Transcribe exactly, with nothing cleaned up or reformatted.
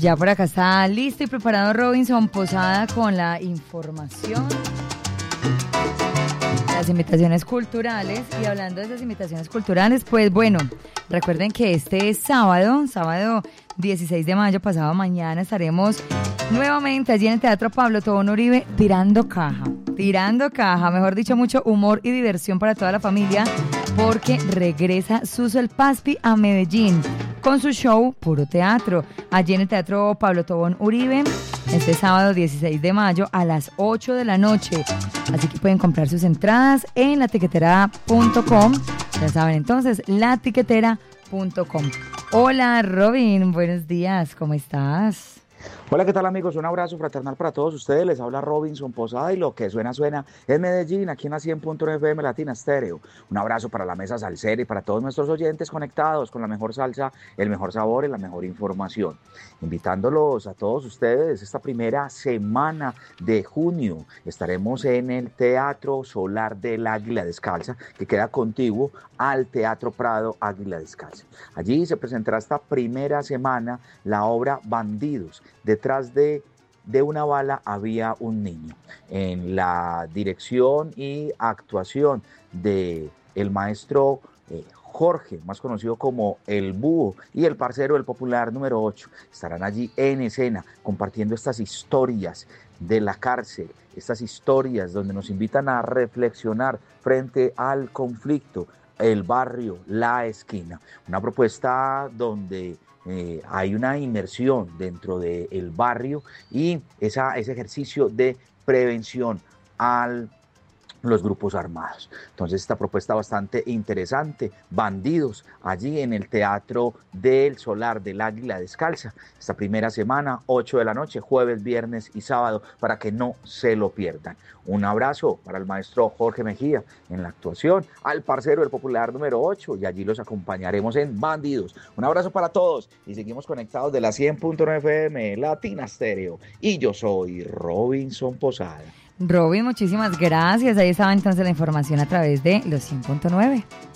Ya por acá está listo y preparado Robinson Posada con la información, las invitaciones culturales. Y hablando de esas invitaciones culturales, pues bueno, recuerden que este sábado, sábado dieciséis de mayo, pasado mañana, estaremos nuevamente allí en el Teatro Pablo Tobón Uribe tirando caja, tirando caja, mejor dicho, mucho humor y diversión para toda la familia, porque regresa Suso el Paspi a Medellín con su show Puro Teatro, allí en el Teatro Pablo Tobón Uribe, este sábado dieciséis de mayo a las ocho de la noche. Así que pueden comprar sus entradas en la tiquetera punto com. Ya saben, entonces, la tiquetera punto com. Hola, Robin, buenos días, ¿cómo estás? Hola, ¿qué tal, amigos? Un abrazo fraternal para todos ustedes. Les habla Robinson Posada y lo que suena, suena es Medellín, aquí en la cien punto nueve F M Latina Estéreo. Un abrazo para la mesa salsera y para todos nuestros oyentes conectados con la mejor salsa, el mejor sabor y la mejor información. Invitándolos a todos ustedes esta primera semana de junio. Estaremos en el Teatro Solar del Águila Descalza, que queda contiguo al Teatro Prado Águila Descalza. Allí se presentará esta primera semana la obra Bandidos. Detrás de, de una bala había un niño. En la dirección y actuación de el maestro eh, Jorge, más conocido como El Búho, y el parcero del Popular número ocho, estarán allí en escena compartiendo estas historias de la cárcel, estas historias donde nos invitan a reflexionar frente al conflicto, el barrio, la esquina. Una propuesta donde Eh, hay una inmersión dentro del barrio y esa, ese ejercicio de prevención a los grupos armados. Entonces, esta propuesta bastante interesante, Bandidos, allí en el Teatro del Solar del Águila Descalza, esta primera semana, ocho de la noche, jueves, viernes y sábado, para que no se lo pierdan. Un abrazo para el maestro Jorge Mejía en la actuación, al parcero del Popular número ocho, y allí los acompañaremos en Bandidos. Un abrazo para todos y seguimos conectados de la cien punto nueve F M Latina Estéreo. Y yo soy Robinson Posada. Robin, muchísimas gracias. Ahí estaba entonces la información a través de los cien punto nueve.